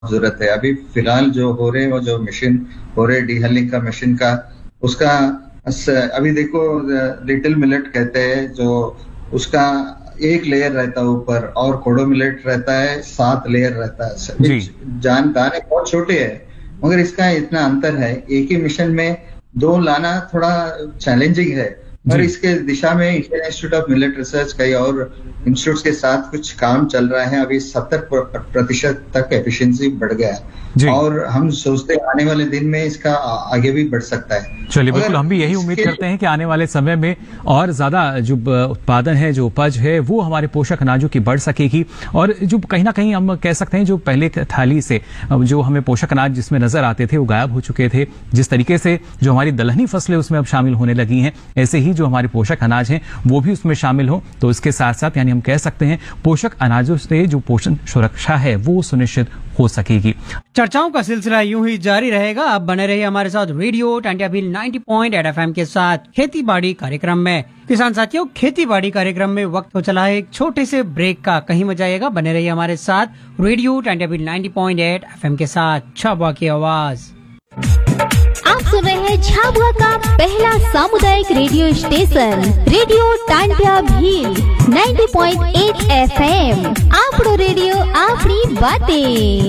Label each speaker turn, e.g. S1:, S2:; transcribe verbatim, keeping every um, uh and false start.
S1: जरूरत है। अभी फिलहाल जो हो रहे हैं वो जो मशीन हो रहे डीहलिंग का मशीन का उसका अभी देखो लिटिल मिलेट कहते हैं जो उसका एक लेयर रहता है ऊपर और कोडो मिलेट रहता है सात लेयर रहता है। जान दाने बहुत छोटे है मगर इसका इतना अंतर है। एक ही मिशन में दो लाना थोड़ा चैलेंजिंग है और इसके दिशा में Indian institute of millet research कई और इंस्टीट्यूट के साथ कुछ काम चल रहा है। अभी सत्तर प्रतिशत तक एफिशिएंसी बढ़ गया है और हम सोचते हैं आने वाले दिन में इसका आगे भी बढ़ सकता है।
S2: चलिए बिल्कुल, हम भी यही उम्मीद करते हैं कि आने वाले समय में और ज्यादा जो उत्पादन है, जो उपज है, वो हमारे पोषक अनाजों की बढ़ सकेगी और जो कहीं ना कहीं हम कह सकते हैं जो पहले थाली से जो हमें पोषक अनाज जिसमें नजर आते थे वो गायब हो चुके थे। जिस तरीके से जो हमारी दलहनी फसलें उसमें अब शामिल होने लगी हैं, ऐसे ही जो हमारे पोषक अनाज हैं वो भी उसमें शामिल हो। तो इसके साथ साथ यानी हम कह सकते हैं पोषक अनाजों से जो पोषण सुरक्षा है वो सुनिश्चित हो सकेगी।
S3: चर्चाओं का सिलसिला यूं ही जारी रहेगा। आप बने रहिए हमारे साथ रेडियो टांडियाभिल नब्बे पॉइंट आठ एफएम के साथ खेती बाड़ी कार्यक्रम में। किसान साथियों, खेती बाड़ी कार्यक्रम में वक्त हो चला है एक छोटे से ब्रेक का। कहीं मत जाइएगा, बने रहिए हमारे साथ रेडियो टांडियाभिल नब्बे पॉइंट आठ एफएम के साथ। झाबुआ की आवाज
S4: आप सुन रहे हैं झाबुआ का पहला सामुदायिक रेडियो स्टेशन रेडियो टांडियाभिल नब्बे पॉइंट आठ एफएम। आपड़ो रेडियो आपनी बातें।